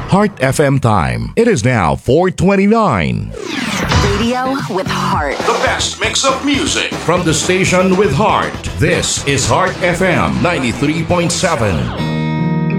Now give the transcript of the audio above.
Heart FM time. It is now 4:29. Radio with heart. The best mix of music from the station with heart. This is Heart FM 93.7.